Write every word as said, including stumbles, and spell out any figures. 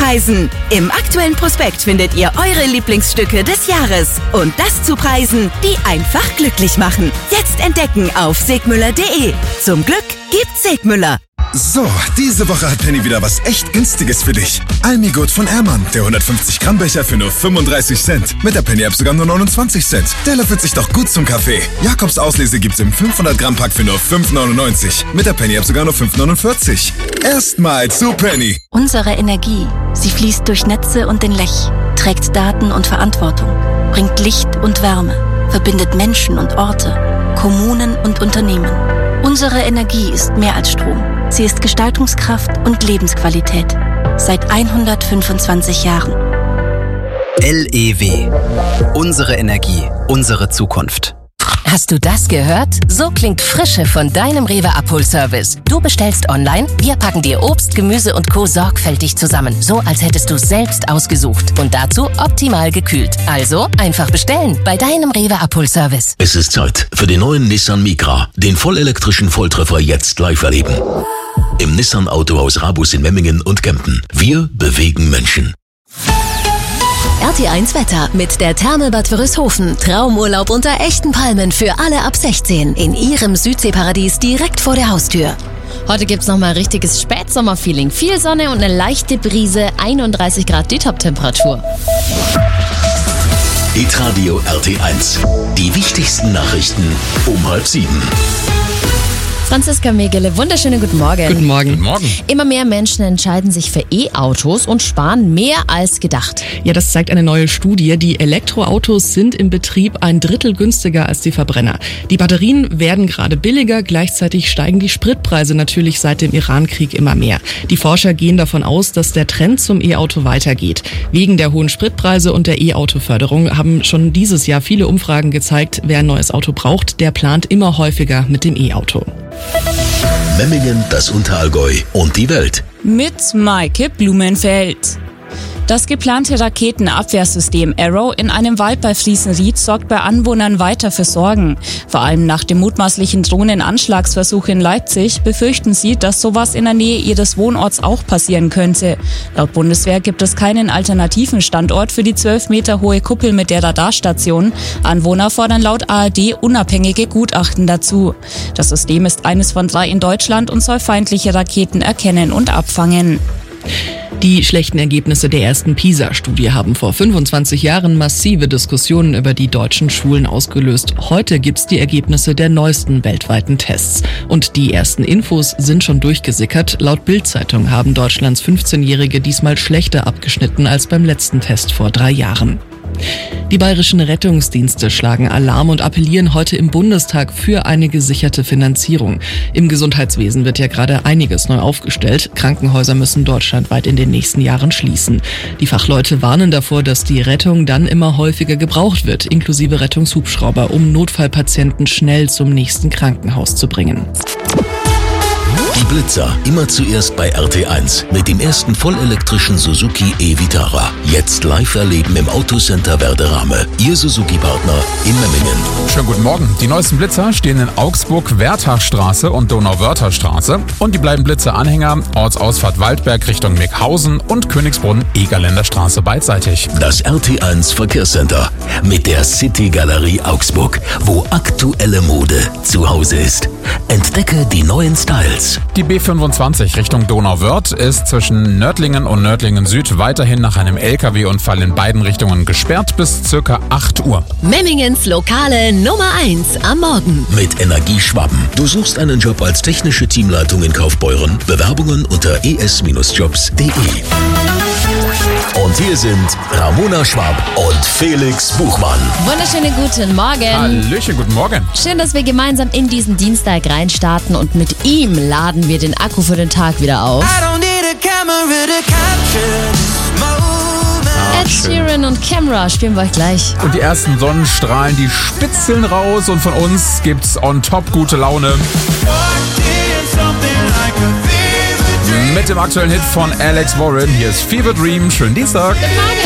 Preisen. Im aktuellen Prospekt findet ihr eure Lieblingsstücke des Jahres. Und das zu Preisen, die einfach glücklich machen. Jetzt entdecken auf segmüller punkt de. Zum Glück gibt's Segmüller. So, diese Woche hat Penny wieder was echt Günstiges für dich. Almigurt von Ehrmann, der hundertfünfzig Gramm Becher für nur fünfunddreißig Cent. Mit der Penny-App sogar nur neunundzwanzig Cent. Der löffelt sich doch gut zum Kaffee. Jakobs Auslese gibt's im fünfhundert Gramm Pack für nur fünf neunundneunzig. Mit der Penny-App sogar nur fünf neunundvierzig. Erstmal zu Penny. Unsere Energie, sie fließt durch Netze und den Lech, trägt Daten und Verantwortung, bringt Licht und Wärme, verbindet Menschen und Orte, Kommunen und Unternehmen. Unsere Energie ist mehr als Strom. Sie ist Gestaltungskraft und Lebensqualität. Seit hundertfünfundzwanzig Jahren. L E W. Unsere Energie, unsere Zukunft. Hast du das gehört? So klingt Frische von deinem Rewe Abholservice. Du bestellst online, wir packen dir Obst, Gemüse und Co. sorgfältig zusammen. So, als hättest du selbst ausgesucht. Und dazu optimal gekühlt. Also einfach bestellen bei deinem Rewe Abholservice. Es ist Zeit für den neuen Nissan Micra. Den vollelektrischen Volltreffer jetzt live erleben. Im Nissan Autohaus Rabus in Memmingen und Kempen. Wir bewegen Menschen. R T eins Wetter mit der Thermelbad Wörishofen. Traumurlaub unter echten Palmen für alle ab sechzehn in ihrem Südseeparadies direkt vor der Haustür. Heute gibt's nochmal richtiges Spätsommerfeeling. Viel Sonne und eine leichte Brise, einunddreißig Grad die Top-Temperatur. Hitradio R T eins. Die wichtigsten Nachrichten um halb sieben. Franziska Megele, wunderschönen guten Morgen. Guten Morgen. Guten Morgen. Immer mehr Menschen entscheiden sich für E-Autos und sparen mehr als gedacht. Ja, das zeigt eine neue Studie. Die Elektroautos sind im Betrieb ein Drittel günstiger als die Verbrenner. Die Batterien werden gerade billiger, gleichzeitig steigen die Spritpreise natürlich seit dem Iran-Krieg immer mehr. Die Forscher gehen davon aus, dass der Trend zum E-Auto weitergeht. Wegen der hohen Spritpreise und der E-Auto-Förderung haben schon dieses Jahr viele Umfragen gezeigt, wer ein neues Auto braucht, der plant immer häufiger mit dem E-Auto. Memmingen, das Unterallgäu und die Welt. Mit Maike Blumenfeld. Das geplante Raketenabwehrsystem Arrow in einem Wald bei Friesenried sorgt bei Anwohnern weiter für Sorgen. Vor allem nach dem mutmaßlichen Drohnenanschlagsversuch in Leipzig befürchten sie, dass sowas in der Nähe ihres Wohnorts auch passieren könnte. Laut Bundeswehr gibt es keinen alternativen Standort für die zwölf Meter hohe Kuppel mit der Radarstation. Anwohner fordern laut A R D unabhängige Gutachten dazu. Das System ist eines von drei in Deutschland und soll feindliche Raketen erkennen und abfangen. Die schlechten Ergebnisse der ersten PISA-Studie haben vor fünfundzwanzig Jahren massive Diskussionen über die deutschen Schulen ausgelöst. Heute gibt's die Ergebnisse der neuesten weltweiten Tests. Und die ersten Infos sind schon durchgesickert. Laut Bild-Zeitung haben Deutschlands fünfzehnjährige diesmal schlechter abgeschnitten als beim letzten Test vor drei Jahren. Die bayerischen Rettungsdienste schlagen Alarm und appellieren heute im Bundestag für eine gesicherte Finanzierung. Im Gesundheitswesen wird ja gerade einiges neu aufgestellt. Krankenhäuser müssen deutschlandweit in den nächsten Jahren schließen. Die Fachleute warnen davor, dass die Rettung dann immer häufiger gebraucht wird, inklusive Rettungshubschrauber, um Notfallpatienten schnell zum nächsten Krankenhaus zu bringen. Die Blitzer, immer zuerst bei R T eins mit dem ersten vollelektrischen Suzuki e-Vitara. Jetzt live erleben im Autocenter Werderame. Ihr Suzuki-Partner in Memmingen. Schönen guten Morgen. Die neuesten Blitzer stehen in Augsburg, Wertachstraße und Donauwörtherstraße. Und die bleiben Blitzer-Anhänger, Ortsausfahrt Waldberg Richtung Meckhausen und Königsbrunn, Egerländer Straße beidseitig. Das R T eins Verkehrscenter mit der City Galerie Augsburg, wo aktuelle Mode zu Hause ist. Entdecke die neuen Styles. Die B fünfundzwanzig Richtung Donauwörth ist zwischen Nördlingen und Nördlingen Süd weiterhin nach einem L K W-Unfall in beiden Richtungen gesperrt bis circa acht Uhr. Memmingens lokale Nummer eins am Morgen. Mit Energie Schwaben. Du suchst einen Job als technische Teamleitung in Kaufbeuren? Bewerbungen unter e s jobs punkt de. Und hier sind Ramona Schwab und Felix Buchmann. Wunderschönen guten Morgen. Hallöchen, guten Morgen. Schön, dass wir gemeinsam in diesen Dienstag reinstarten und mit ihm laden wir den Akku für den Tag wieder auf. Ed Sheeran und Camera spielen wir euch gleich. Und die ersten Sonnenstrahlen, die spitzeln raus und von uns gibt's on top gute Laune. Mit dem aktuellen Hit von Alex Warren. Hier ist Fever Dream. Schönen Dienstag.